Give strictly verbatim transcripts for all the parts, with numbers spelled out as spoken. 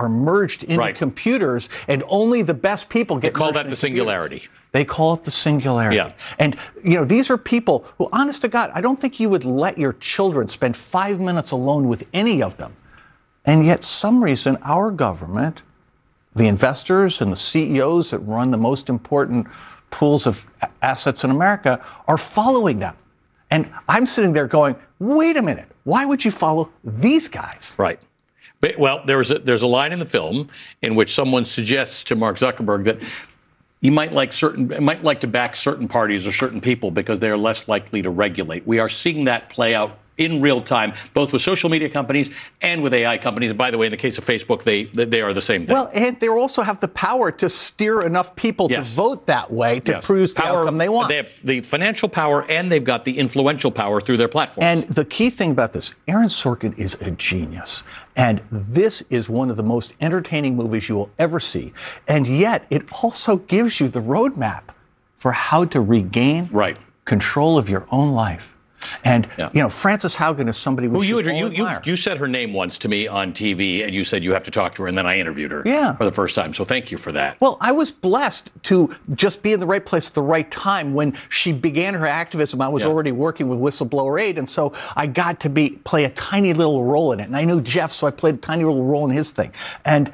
are merged into right. computers, and only the best people get. They call that the singularity. Computers. They call it the singularity. Yeah. And, you know, these are people who, honest to God, I don't think you would let your children spend five minutes alone with any of them. And yet, some reason, our government, the investors and the C E Os that run the most important pools of assets in America, are following them. And I'm sitting there going, wait a minute, why would you follow these guys? Right. But, well, there's a, there's a line in the film in which someone suggests to Mark Zuckerberg that he might like certain might like to back certain parties or certain people because they are less likely to regulate. We are seeing that play out in real time, both with social media companies and with A I companies. And by the way, in the case of Facebook, they they are the same thing. Well, and they also have the power to steer enough people yes. to vote that way to yes. produce the power, outcome they want. They have the financial power, and they've got the influential power through their platforms. And the key thing about this, Aaron Sorkin is a genius. And this is one of the most entertaining movies you will ever see. And yet, it also gives you the roadmap for how to regain right. control of your own life. And, yeah. you know, Frances Haugen is somebody we Who you, should you, all you, admire. you said her name once to me on T V, and you said you have to talk to her, and then I interviewed her yeah. for the first time. So thank you for that. Well, I was blessed to just be in the right place at the right time. When she began her activism, I was yeah. already working with Whistleblower Aid, and so I got to be play a tiny little role in it. And I knew Jeff, so I played a tiny little role in his thing. And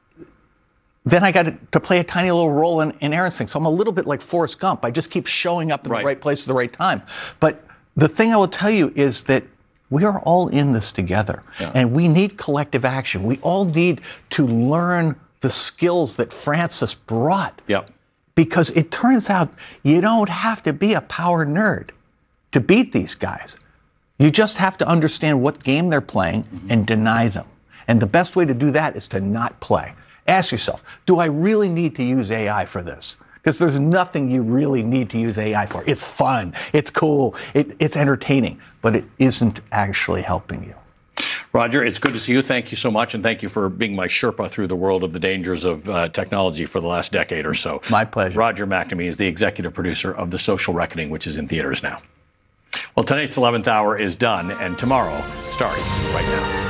then I got to play a tiny little role in, in Aaron's thing. So I'm a little bit like Forrest Gump. I just keep showing up in right. the right place at the right time. But the thing I will tell you is that we are all in this together, yeah. and we need collective action. We all need to learn the skills that Frances brought. Yep. Because it turns out you don't have to be a power nerd to beat these guys. You just have to understand what game they're playing mm-hmm. and deny them. And the best way to do that is to not play. Ask yourself, do I really need to use A I for this? Because there's nothing you really need to use A I for. It's fun, it's cool, it, it's entertaining, but it isn't actually helping you. Roger, it's good to see you. Thank you so much, and thank you for being my Sherpa through the world of the dangers of uh, technology for the last decade or so. My pleasure. Roger McNamee is the executive producer of The Social Reckoning, which is in theaters now. Well, tonight's eleventh hour is done, and tomorrow starts right now.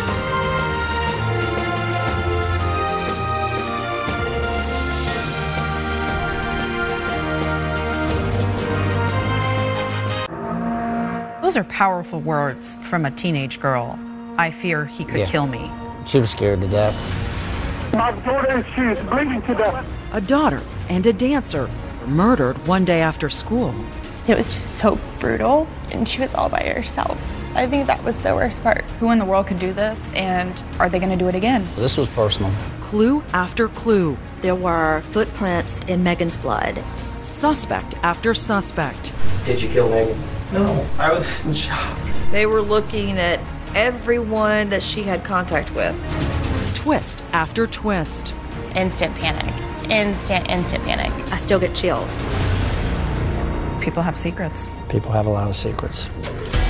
Those are powerful words from a teenage girl. I fear he could yeah. kill me. She was scared to death. My daughter, she's bleeding to death. A daughter and a dancer murdered one day after school. It was just so brutal, and she was all by herself. I think that was the worst part. Who in the world could do this, and are they going to do it again? This was personal. Clue after clue. There were footprints in Megan's blood. Suspect after suspect. Did you kill Megan? No, I was in shock. They were looking at everyone that she had contact with. Twist after twist. Instant panic. Instant, instant panic. I still get chills. People have secrets. People have a lot of secrets.